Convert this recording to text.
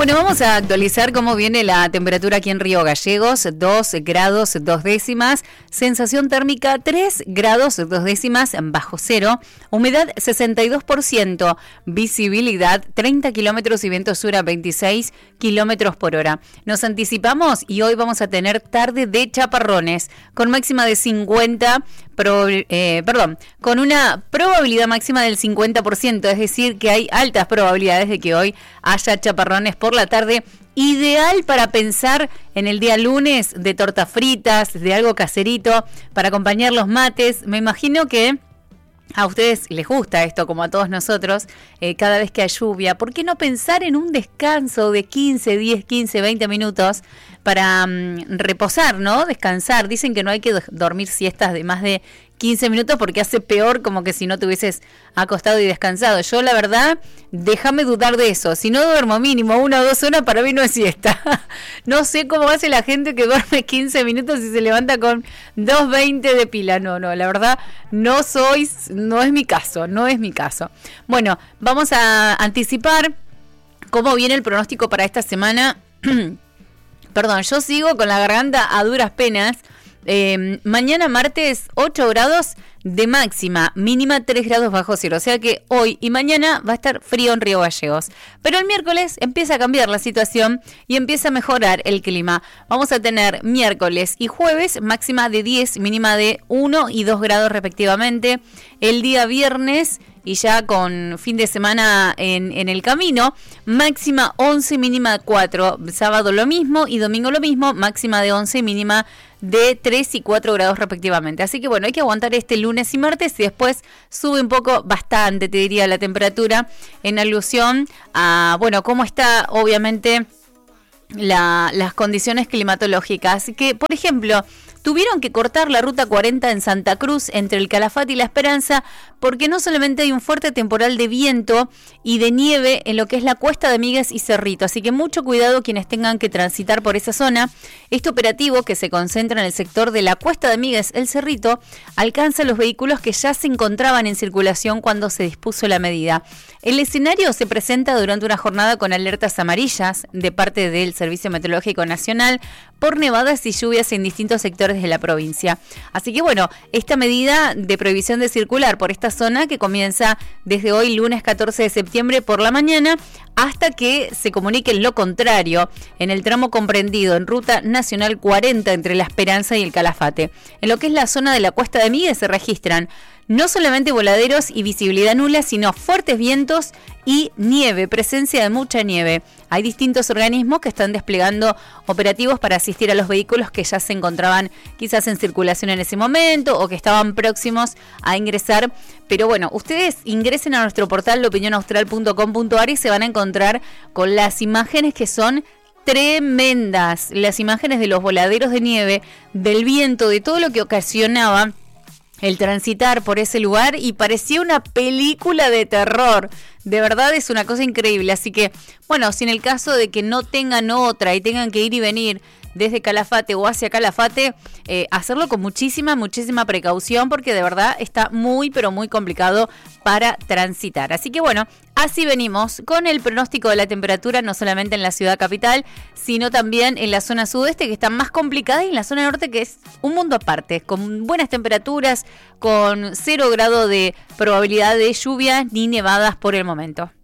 Bueno, vamos a actualizar cómo viene la temperatura aquí en Río Gallegos, 2 grados 2 décimas, sensación térmica 3 grados 2 décimas bajo cero, humedad 62%, visibilidad 30 kilómetros y viento sur a 26 kilómetros por hora. Nos anticipamos y hoy vamos a tener tarde de chaparrones, con máxima de 50, con una probabilidad máxima del 50%, es decir, que hay altas probabilidades de que hoy haya chaparrones por la tarde, ideal para pensar en el día lunes de tortas fritas, de algo caserito, para acompañar los mates. Me imagino que a ustedes les gusta esto, como a todos nosotros, cada vez que hay lluvia. ¿Por qué no pensar en un descanso de 15, 10, 15, 20 minutos para reposar, ¿no? Descansar. Dicen que no hay que dormir siestas de más de 15 minutos porque hace peor como que si no te hubieses acostado y descansado. Yo, la verdad, déjame dudar de eso. Si no duermo mínimo 1 o 2 horas, para mí no es siesta. No sé cómo hace la gente que duerme 15 minutos y se levanta con 2.20 de pila. No, la verdad, no es mi caso. Bueno, vamos a anticipar cómo viene el pronóstico para esta semana. Perdón, yo sigo con la garganta a duras penas. Mañana martes 8 grados de máxima, mínima 3 grados bajo cero, o sea que hoy y mañana va a estar frío en Río Gallegos, pero el miércoles empieza a cambiar la situación y empieza a mejorar el clima. Vamos a tener miércoles y jueves máxima de 10, mínima de 1 y 2 grados respectivamente. El día viernes y ya con fin de semana en el camino, máxima 11, mínima 4, sábado lo mismo y domingo lo mismo, máxima de 11, mínima de 3 y 4 grados respectivamente. Así que bueno, hay que aguantar este lunes y martes y después sube un poco, bastante te diría, la temperatura en alusión a, bueno, cómo está obviamente las condiciones climatológicas. Así que, por ejemplo, tuvieron que cortar la ruta 40 en Santa Cruz entre el Calafate y La Esperanza porque no solamente hay un fuerte temporal de viento y de nieve en lo que es la Cuesta de Migues y Cerrito, así que mucho cuidado quienes tengan que transitar por esa zona. Este operativo, que se concentra en el sector de la Cuesta de Migues, el Cerrito, alcanza los vehículos que ya se encontraban en circulación cuando se dispuso la medida. El escenario se presenta durante una jornada con alertas amarillas de parte del Servicio Meteorológico Nacional por nevadas y lluvias en distintos sectores de la provincia. Así que bueno, esta medida de prohibición de circular por esta zona que comienza desde hoy lunes 14 de septiembre por la mañana hasta que se comunique lo contrario en el tramo comprendido en Ruta Nacional 40 entre La Esperanza y el Calafate. En lo que es la zona de la Cuesta de Migues se registran no solamente voladeros y visibilidad nula, sino fuertes vientos y nieve, presencia de mucha nieve. Hay distintos organismos que están desplegando operativos para asistir a los vehículos que ya se encontraban quizás en circulación en ese momento o que estaban próximos a ingresar. Pero bueno, ustedes ingresen a nuestro portal laopinionaustral.com.ar y se van a encontrar con las imágenes que son tremendas. Las imágenes de los voladeros de nieve, del viento, de todo lo que ocasionaba el transitar por ese lugar y parecía una película de terror. De verdad es una cosa increíble. Así que, bueno, si en el caso de que no tengan otra y tengan que ir y venir desde Calafate o hacia Calafate, hacerlo con muchísima precaución porque de verdad está muy, pero muy complicado para transitar. Así que bueno, así venimos con el pronóstico de la temperatura, no solamente en la ciudad capital, sino también en la zona sudeste, que está más complicada, y en la zona norte, que es un mundo aparte, con buenas temperaturas, con 0 grado de probabilidad de lluvia ni nevadas por el momento.